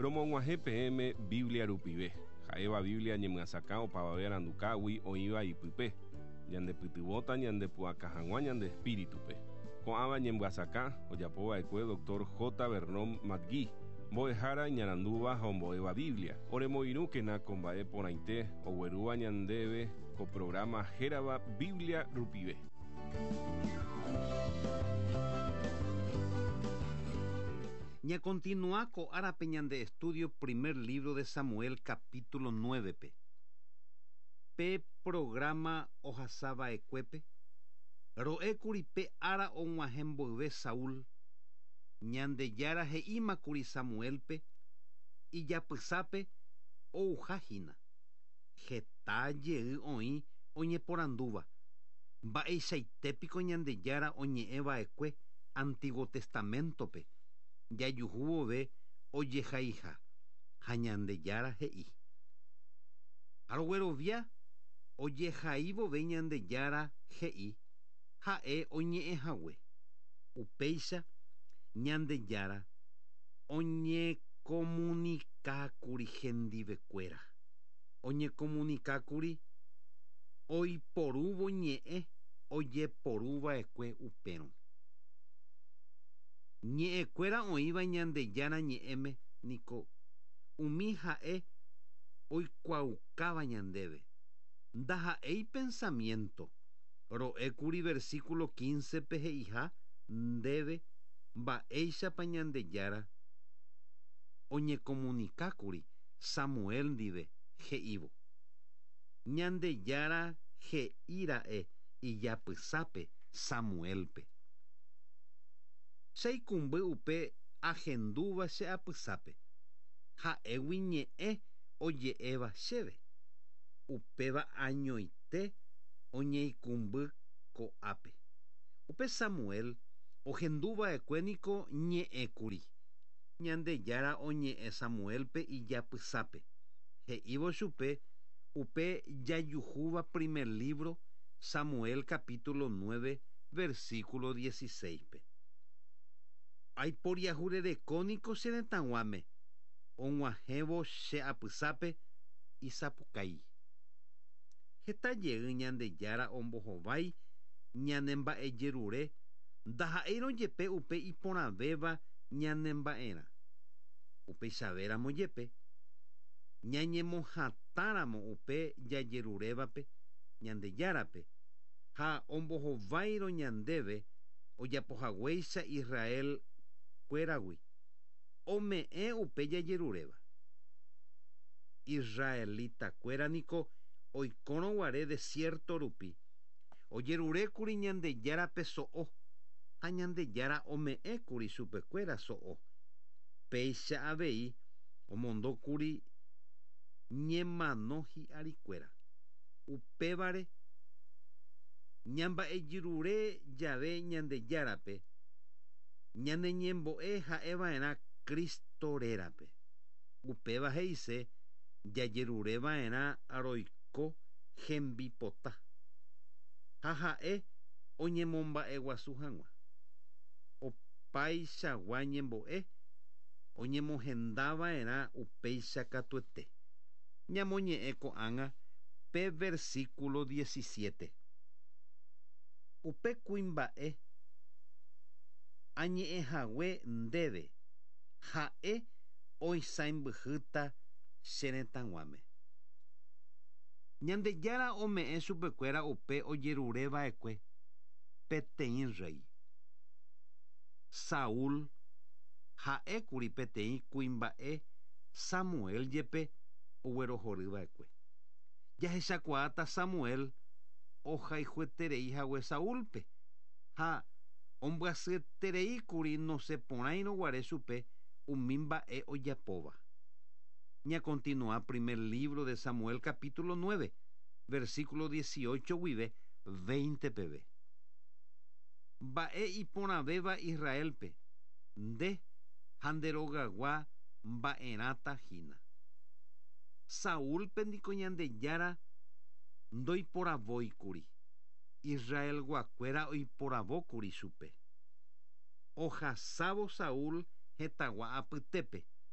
Romonguaje PM Biblia rupive. Jaeva Biblia ñemyasaka opavave arandukágui oĩva ipype. Ñandepytyvõta ñandepu'akahaguã ñande espíritupe. Ko'ãva ñembyasaka ojapova'ekue Dr. J. Vernon Matgui. Mbo'ehára ñarandúva ha ombo'éva Biblia. Oremoirũkena ko mba'e porãite oguerúva ñandéve ko programa hérava Biblia rupive. Ña continúa ko árape ñande estudio primer libro de Samuel capítulo 9 pe programa ohasava'ekuépe ro'ékuri pe ára og̃uahẽmboyve Saúl ñandejára he'ímakuri Samuelpe ijapysápe ouhahína heta jey oĩ oñeporandúva mba'eichaitépiko ñandejára oñe'ẽva'ekue Antiguo Testamentope jajuhúvove ojehaiha ha ñandejára he'i aroguerovia ojehaívove ñandejára he'i ha'e oñe'ẽhague upéicha ñandejára oñekomunikákuri hendivekuéra oñekomunikákuri oiporúvo ñe'ẽ ojeporúva'ekue upérõ ñe'ẽkuéra oĩva ñandejára ñe'ẽme niko umi ha'e oikuaukáva ñandéve ndaha'éi pensamiento ro'ékuri versículo 15 pe he'iha ndéve mba'éichapa ñandejára oñekomunikákuri Samuel ndive he'ívo ñandejára he'íra'e ijapysápe Samuelpe cheikumby upe ahendúva che apysápe ha'égui ñe'ẽ oje'éva chéve upéva añoite oñeikumby ko'ápe upe Samuel ohendúva'ekue niko ñe'ẽkuri ñandejára oñe'ẽ Samuelpe ijapysápe he'ívo chupe upe jajuhúva primer libro Samuel capítulo 9 versículo 16 aiporiahurerekó niko che retãguáme og̃uahẽvo che apysápe isapukái hetajey ñandejára ombohovái ñanemba'ejerure ndaha'éirõ jepe upe iporãvéva ñanemba'erã upeichavéramo jepe ñañemohatãramo upe jajerurévape ñandejárape ha ombohováirõ ñandéve ojapohaguéicha Israel kuéragui ome'ẽ upe jajeruréva Israelita kuéra niko oikórõguare desierto rupi ojerurékuri ñandejárape so'o ha ñandejára ome'ẽkuri chupekuéra so'o péicha avei omondókuri ñemano hi'arikuéra upévare ñamba'ejurure jave ñandejárape ñaneñembo'e ha'eva'erã Kristo rérape upéva he'ise jajerureva'erã roiko hembipota ha ha'e oñemomba'eguasu hag̃ua opaichagua ñembo'e oñemohendava'erã upéicha katuete ñamoñe'ẽ ko'ág̃a pe versículo 17 upe kuimba'e añe'ẽhague ndéve ha'e oisãimbyhýta che retãguáme ñandejára ome'ẽ chupekuéra upe ojerureva'ekue peteĩ rey Saúl ha'ékuri peteĩ kuimba'e Samuel jepe oguerohorýva'ekue jahechakuaáta Samuel ohayhuetereihague Saúlpe ha ombyasyetereíkuri nosẽporãirõguare chupe umi mba'e ojapóva. Ña continúa primer libro de Samuel capítulo 9 versículo 18 guive 20 peve. Mba'e iporãvéva Israelpe nde ha nderogagua mba'erãta hína. Saúlpe ndiko ñandejára ndoiporavóikuri Israel guakuéra oiporavókuri chupe ohasávo Saúl hetagua apytépe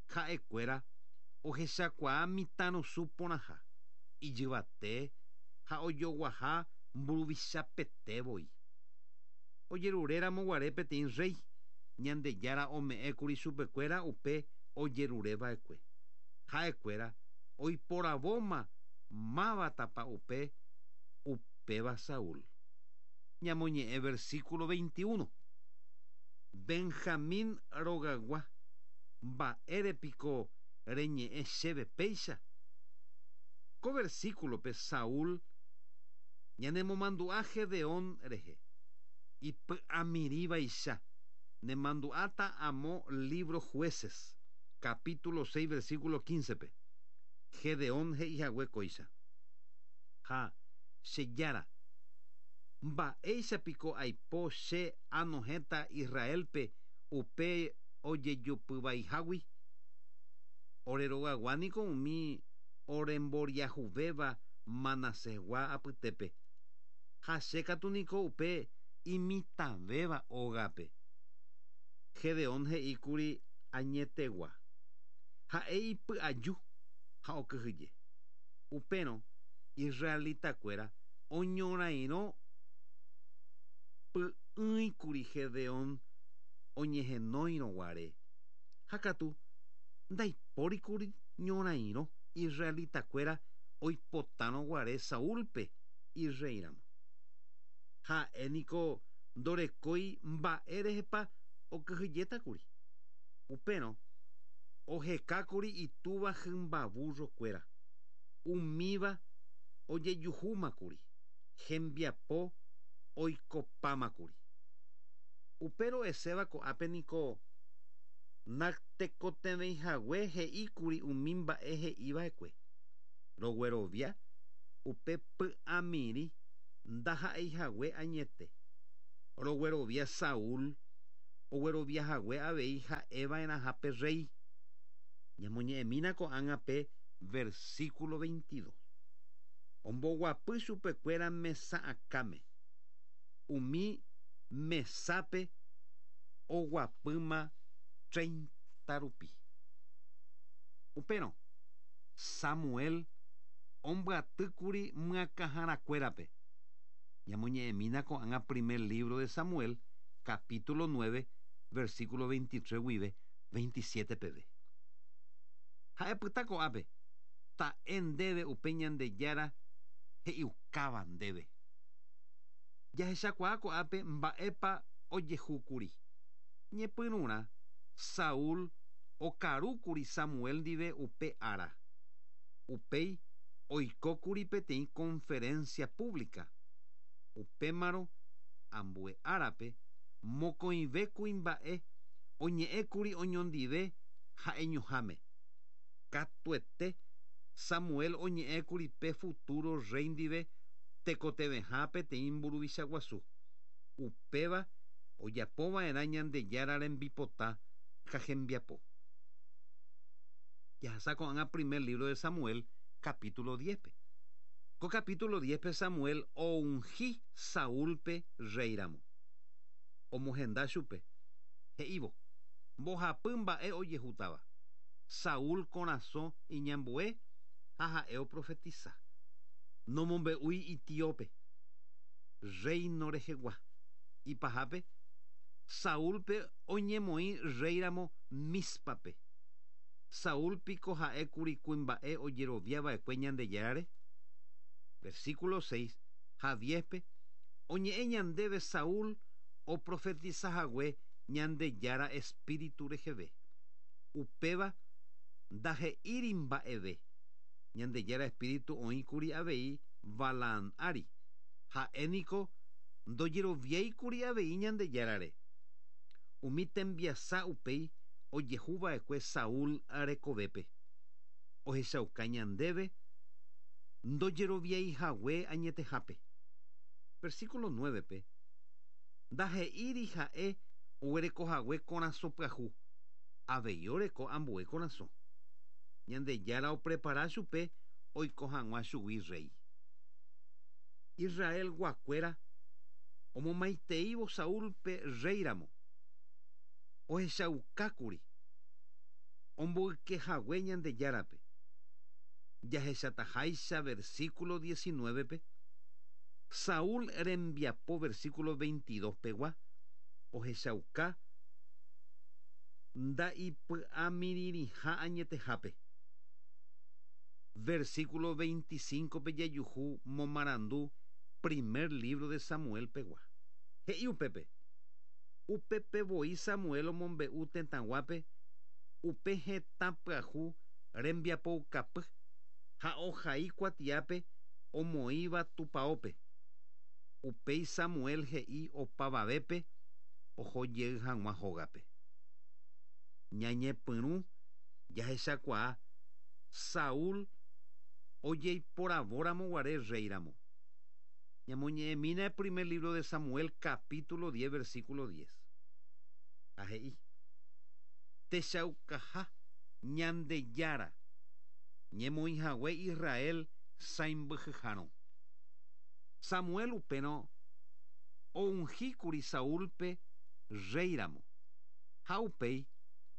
ha'ekuéra ohechakuaa mitã suponaha ijyvate ha ojoguaha mburuvichapetévoi. Ojeruréramo guare peteĩ rey Ñandejára ome'ẽkuri chupekuéra upe ojerureva'ekue. Ha'ekuéra oiporavóma mávatapa upéva Saúl. Ñamoñe'ẽ versículo 21. Benjamín rogagua mba'érepiko reñe'ẽ chéve péicha. Ko versículope Saúl ñanemomandu'a Gedeón rehe ipy'amirĩvaicha nemandu'áta amo libro Jueces capítulo 6 versículo 15pe. Gedeón he'ihague kóicha. Ha chejára mba'éichapiko aipo che anohéta Israelpe upe ojejupyvaihágui. Orerogaguániko umi oremboriahuvéva Manasesgua apytépe. Ha chékatuniko upe imitãvéva ógape. Gedeón he'íkuri añetegua. Ha'e ipy'aju ha okyhyje. Upérõ Israelitakuéra oñorairõ py'ỹikuri Gedeón oñehenóirõguare. Ha katu ndaipórikuri ñorairõ Israelitakuéra oipotãrõguare Saúlpe ireíramo. Ha'éniko ndorekói mba'e rehepa okyhyjétakuri. Upérõ ohekákuri itúva hymbavurokuéra. Umíva ojejuhúmakuri. Hembiapo oikopámakuri. Upérõ eséva ko'ápe niko natekotevẽihague he'íkuri umi mba'e he'íva'ekue. Roguerovia upe py'amirĩ ndaha'eihague añete. Roguerovia Saúl ogueroviahague avei ha'eva'erãhápe rey. Ñamoñe'ẽmína ko'ág̃ape versículo 22. Omboguapy chupekuéra mesa'akáme. Umi mesápe oguapýma 30 rupi. Upérõ Samuel ombyatykuri myakãharakuérape. Ñamoñe'ẽmína ko'ág̃a primer libro de Samuel capítulo 9 versículo 23 guive 27 peve. Ha'epyta ko'ápe ta'e ndéve upe Ñandejára he'iukáva ndéve. Jahechakuaa ko'ápe mba'épa ojehúkuri. Ñepyrũrã Saúl okarúkuri Samuel ndive upe ára. Upéi oikókuri peteĩ conferencia pública. Upémarõ ambue árape mokõive kuimba'e oñe'ẽkuri oñondive ha'eñuháme. Katuete Samuel oñe'ẽkuri pe futuro rey ndive tekotevẽha peteĩ mburuvichaguasu. Upéva ojapova'erã Ñandejára rembipota ha hembiapo. Jahasa ko'ág̃a primer libro de Samuel capítulo 10pe. Ko capítulo 10pe Samuel oũngi Saúlpe reíramo. Omohenda chupe. He'ívo. Mbohapy mba'e ojehutáva. Saúl korasõ iñambue ha ha'e oprofetiza. Nomombe'úi itíope. Reino rehegua. Ipahápe Saúlpe oñemoĩ reíramo Míspape. Saúl piko ha'ékuri kuimba'e ojeroviava'ekue Ñandejárare. Versículo 6 ha 10pe oñe'ẽ ñandéve Saúl oprofetizahague Ñandejára espíritu reheve. Upéva ndahe'íri mba'eve. Ñandejára espíritu oĩkuri avei Balaam ári. Ha'éniko ndojeroviáikuri avei Ñandejárare. Umi tembiasa upéi ojehuva'ekue Saúl arekovépe. Ohechauka ñandéve ndojeroviaihague añetehápe. Versículo 9pe ndahe'íri ha'e oguerekohague korasõ pyahu. Avei oreko ambue korasõ. Ñandejára oprepara chupe oiko hag̃ua chugui rey. Israel guakuéra omomaiteívo Saúlpe reíramo. Ohechaukákuri. omboykehague Ñandejárape. Jahechataháicha versículo 19 pe. Saúl rembiapo versículo 22 pegua. Ohechauka nda'ipy'amirĩha añetehápe. Versículo 25 pe jajuhu momarandu primer libro de Samuel pegua. He'i upépe. Upépe voi Samuel omombe'u tetãguápe upe hetã pyahu rembiapokapy ha ohai kuatiápe omoĩva tupaópe. Upéi Samuel he'i opavavépe ohojey hag̃ua hógape. Ñañepyrũ jahechakuaa Saúl ojeiporavóramo guare reíramo. Ñamoñe'ẽmína el primer libro de Samuel capítulo 10 versículo 10. Ahe'i techaukaha Ñandejára ñemoĩhague Israel sãimbyhyhárõ. Samuel upérõ oũhíkuri Saúlpe reíramo ha upéi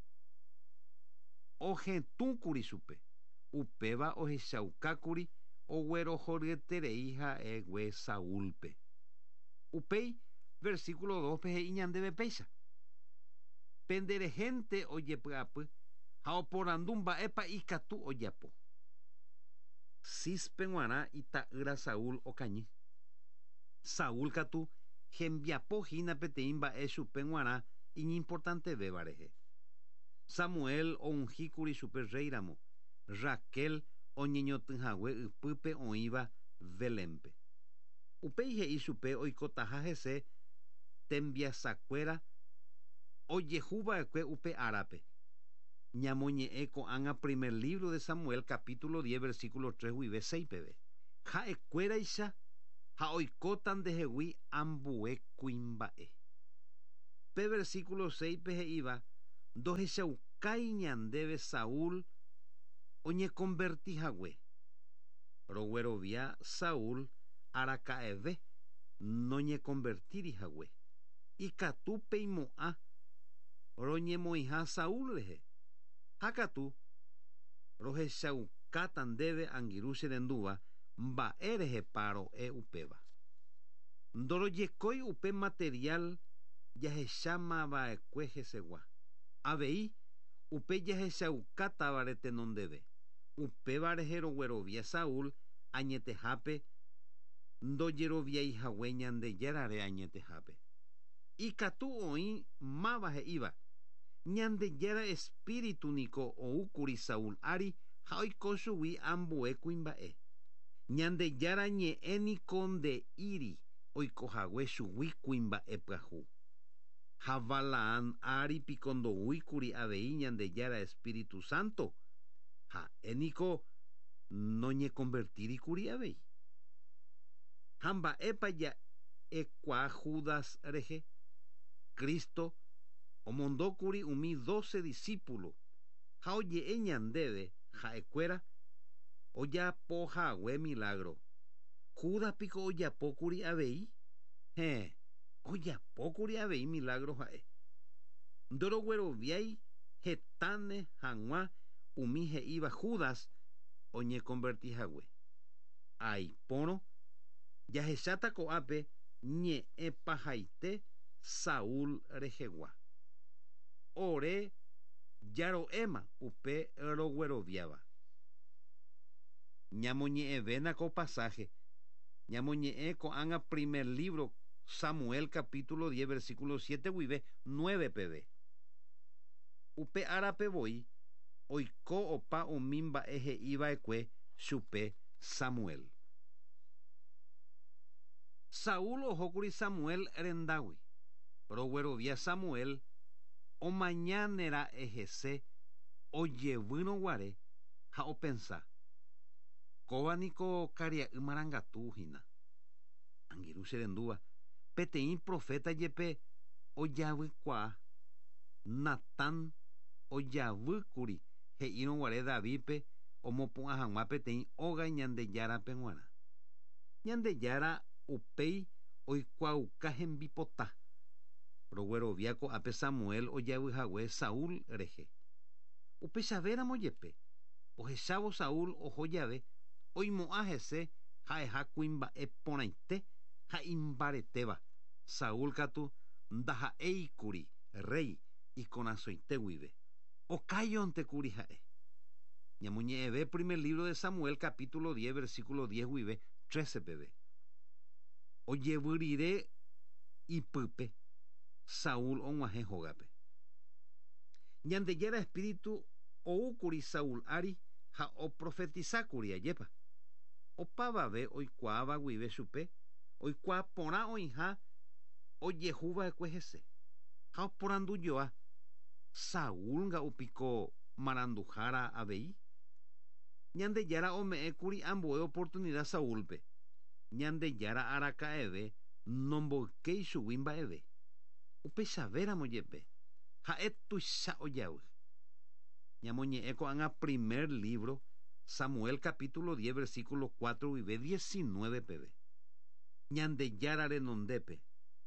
ohetũkuri chupe. Upéva ohechaukákuri oguerohoryeterei ha'egue Saúlpe. Upéi versículo 2 pe he'i ñandéve péicha. Penderehente ojepy'apy ha oporandu mba'épa ikatu ojapo. Cispe g̃uarã ita'ýra Saúl okañy. Saúl katu hembiapohína peteĩ mba'e chupe g̃uarã iñimportantevéva rehe. Samuel oũhíkuri chupe reíramo. Raquel oñeñotỹhague ypýpe oĩva Belénpe. Upéi he'i chupe oikotaha hese tembiasakuéra ojehuva'ekue upe árape. Ñamoñe'ẽ ko'ág̃a primer libro de Samuel capítulo 10 versículo 3 guive 6 peve. Ha'ekuéraicha ha oikóta ndehegui ambue kuimba'e. Pe versículo 6 pe he'íva ndohechaukai ñandéve Saúl oñeconvertihague. Roguerovia Saúl araka'eve noñeconvertirihague. Ikatúpe imo'ã roñemoĩha Saúl rehe. Hakatu rohechaukáta ndéve angirũ che rendúva mba'e rehepa ro'e upéva. Ndorojekói upe material jahechámava'ekue hesegua. Avei upe jahechaukátava retenondeve. Upéva rehe roguerovia Saúl añetehápe ndojeroviaihague Ñandejárare añetehápe. Ikatu oĩ máva he'íva. Ñandejára espíritu niko oúkuri Saúl ári ha oiko chugui ambue kuimba'e. Ñandejára ñe'ẽ niko nde'íri oikohague chugui kuimba'e pyahu. Ha Balaam ári piko ndoúikuri avei Ñandejára Espíritu Santo ha'éniko noñeconvertirikuri avei. Ha mba'épa ja'ekua Judas rehe. Cristo omondókuri umi 12 discípulo ha oje'e ñandéve ha'ekuéra ojapohague milagro. Judas piko ojapókuri avei. Ojapókuri avei milagro ha'e. Ndorogueroviái hetáne hag̃ua umi he'íva Judas oñeconvertihague. Aipórõ jahecháta ko'ápe ñe'ẽpahaite Saúl rehegua. Ore jaro'éma upe rogueroviáva. Ñamoñe'ẽvéna ko pasaje. Ñamoñe'ẽ ko'ág̃a primer libro Samuel capítulo 10 versículo 7 guive 9 peve. Upe árape voi oiko opa umi mba'e he'íva'ekue chupe Samuel. Saúl ohókuri Samuel rendágui. Roguerovia Samuel omañánera ehese ojevýrõguare ha opensa. Kóvaniko karia'y marangatuhína. Angirũ che rendúva. Peteĩ profeta jepe ojavykuaa. Natán ojavýkuri he'írõguare Davídpe omopu'ã hag̃ua peteĩ óga Ñandejárape g̃uarã. Ñandejára upéi oikuauka hembipota. Roguerovia ko'ápe Samuel ojavyhague Saúl rehe. Upechavéramo jepe ohechávo Saúl oho jave oimo'ã hese ha'eha kuimba'e porãite ha imbaretéva. Saúl katu ndaha'éikuri rey ikorasõite guive okájontekuri ha'e. Ñamoñe'ẽve primer libro de Samuel capítulo 10 versículo 10 guive 13 peve. Ojevyrire ipype Saúl og̃uahẽ hógape. Ñandejéra espíritu oúkuri Saúl ári ha oprofetizákuri ajépa. Opavave oikuaáva guive chupe, oikuaa porã oĩha ojehuva'ekue hese ha oporandujoa. Saúl nga'upiko maranduhára avei. Ñandejára ome'ẽkuri ambue oportunidad Saúlpe. Ñandejára araka'eve nomboykéi chugui mba'eve. Upechavéramo jepe ha'e tuicha ojavy. Ñamoñe'ẽ ko'ág̃a primer libro Samuel capítulo 10 versículo 4 guive 19 peve. Ñandejára renondépe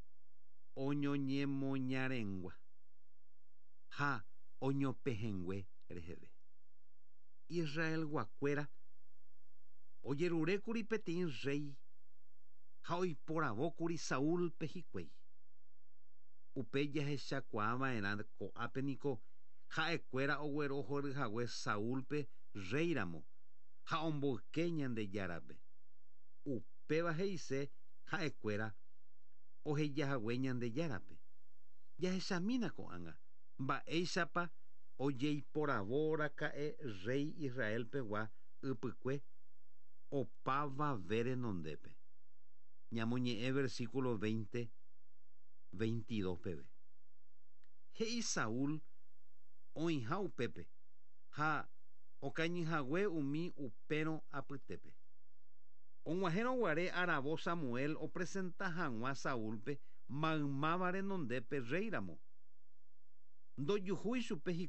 oñoñemoñarengua ha oñopehengue reheve. Israel guakuéra ojerurékuri peteĩ rey ha oiporavókuri Saúlpe hikuái. Upe jahechakuaava'erã ko'ápe niko ha'ekuéra oguero horyhague Saúlpe réiramo ha omboyke Ñandejárape. Upéva he'ise ha'ekuéra ohejahague Ñandejárape. Jahechamína ko'ág̃a mba'éichapa ojeiporavóraka'e rey Israelpegua ypykue opavave renondépe. Ñamoñe'ẽ versículo 20 22 peve. He'i Saúl oĩha upépe ha okañyhague umi upérõ apytépe. Og̃uahẽrõguare aravo Samuel opresenta hag̃ua Saúlpe maymáva renondépe réiramo. Ndojuhúi chupe